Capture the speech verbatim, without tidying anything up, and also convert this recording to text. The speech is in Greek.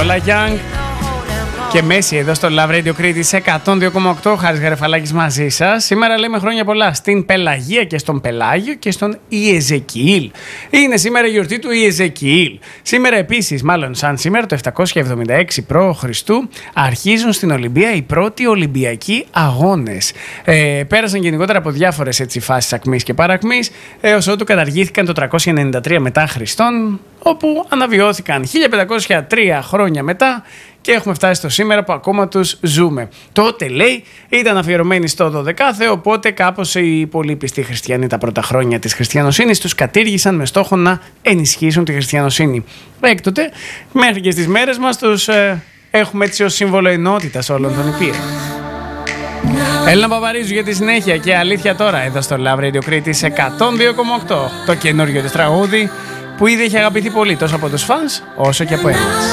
Lola Young και Μέση εδώ στο Love Radio Κρήτης εκατόν δύο κόμμα οκτώ. Χάρης Γαρεφαλάκης μαζί σας. Σήμερα λέμε χρόνια πολλά στην Πελαγία και στον Πελάγιο και στον Ιεζεκιήλ. Είναι σήμερα η γιορτή του Ιεζεκιήλ. Σήμερα επίσης, μάλλον σαν σήμερα το επτακόσια εβδομήντα έξι π.Χ. αρχίζουν στην Ολυμπία οι πρώτοι Ολυμπιακοί αγώνες. Ε, πέρασαν γενικότερα από διάφορες έτσι, φάσεις ακμής και παρακμής, έως ότου καταργήθηκαν το τριακόσια ενενήντα τρία μετά Χριστόν, όπου αναβιώθηκαν χίλια πεντακόσια τρία χρόνια μετά και έχουμε φτάσει στο σήμερα που ακόμα τους ζούμε. Τότε, λέει, ήταν αφιερωμένοι στο δωδεκάθεο, οπότε κάπως οι πολύ πιστοί χριστιανοί τα πρώτα χρόνια της χριστιανοσύνης τους κατήργησαν με στόχο να ενισχύσουν τη χριστιανοσύνη. Έκτοτε, μέχρι και στις μέρες μας τους ε, έχουμε έτσι ως σύμβολο ενότητας όλων των υπήρων. Έλληνα Παπαρίζου για τη συνέχεια και αλήθεια τώρα εδώ στο Love Radio Κρήτης εκατόν δύο κόμμα οκτώ. Το καινούριο της τραγούδι που ήδη έχει αγαπηθεί πολύ τόσο από τους φανς όσο και από εμάς.